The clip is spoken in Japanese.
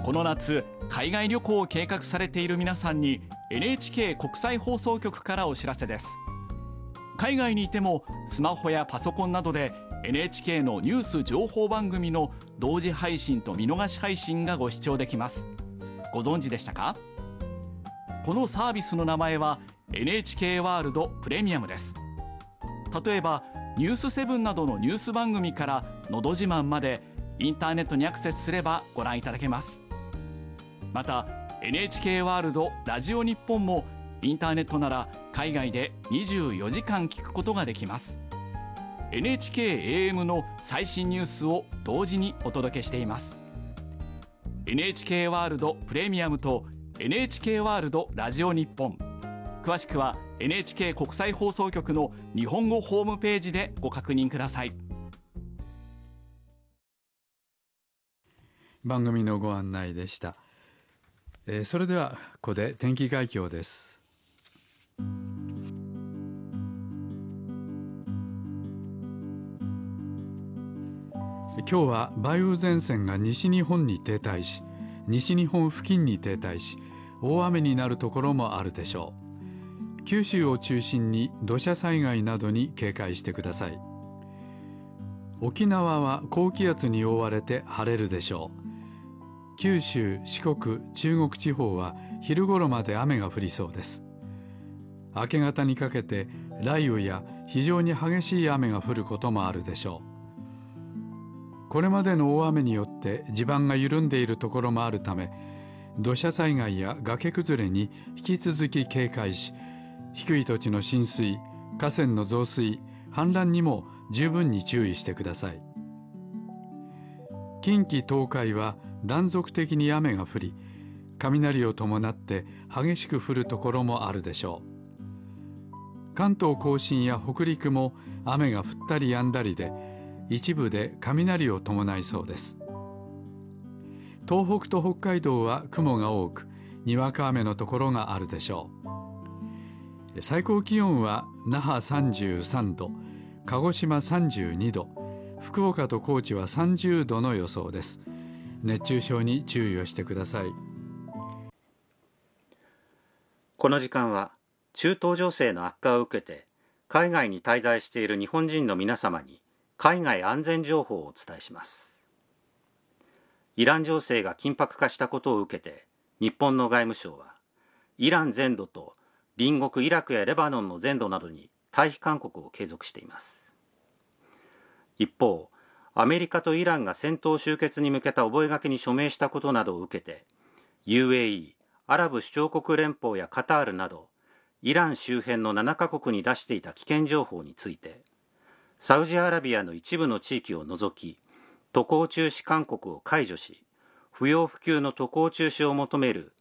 この夏海外旅行を計画されている皆さんに NHK 国際放送局からお知らせです。海外にいてもスマホやパソコンなどで NHK のニュース情報番組の同時配信と見逃し配信がご視聴できます。ご存知でしたか？このサービスの名前は NHK ワールドプレミアムです。例えばニュース7などのニュース番組からのど自慢までインターネットにアクセスすればご覧いただけます。また NHK ワールドラジオ日本もインターネットなら海外で24時間聞くことができます。 NHK-AM の最新ニュースを同時にお届けしています。 NHK ワールドプレミアムと NHK ワールドラジオ日本、詳しくは NHK 国際放送局の日本語ホームページでご確認ください。 番組のご案内でした。それではここで天気概況です。今日は梅雨前線が西日本に停滞し、西日本付近に停滞し、大雨になるところもあるでしょう。九州を中心に土砂災害などに警戒してください。沖縄は高気圧に覆われて晴れるでしょう。九州、四国、中国地方は昼頃まで雨が降りそうです。明け方にかけて雷雨や非常に激しい雨が降ることもあるでしょう。これまでの大雨によって地盤が緩んでいるところもあるため、土砂災害や崖崩れに引き続き警戒し、低い土地の浸水、河川の増水、氾濫にも十分に注意してください。近畿東海は断続的に雨が降り、雷を伴って激しく降るところもあるでしょう。関東甲信や北陸も雨が降ったり止んだりで、一部で雷を伴いそうです。東北と北海道は雲が多く、にわか雨のところがあるでしょう。最高気温は那覇33度、鹿児島32度、福岡と高知は30度の予想です。熱中症に注意をしてください。 この時間は中東情勢の悪化を受けて海外に滞在している日本人の皆様に海外安全情報をお伝えします。イラン情勢が緊迫化したことを受けて、日本の外務省はイラン全土と隣国イラクやレバノンの全土などに退避勧告を継続しています。一方、アメリカとイランが戦闘終結に向けた覚書に署名したことなどを受けて、UAE、アラブ首長国連邦やカタールなど、イラン周辺の7カ国に出していた危険情報について、サウジアラビアの一部の地域を除き、渡航中止勧告を解除し、不要不急の渡航中止を求める